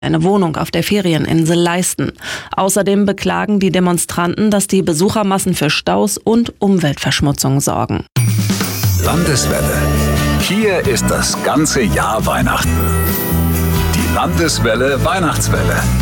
eine Wohnung auf der Ferieninsel leisten. Außerdem beklagen die Demonstranten, dass die Besuchermassen für Staus und Umweltverschmutzung sorgen. Landeswelle. Hier ist das ganze Jahr Weihnachten. Die Landeswelle Weihnachtswelle.